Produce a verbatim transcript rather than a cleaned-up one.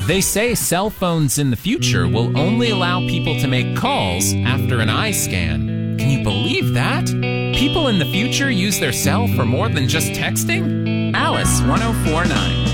They say cell phones in the future will only allow people to make calls after an eye scan. Can you believe that? People in the future use their cell for more than just texting? Alice one oh four nine.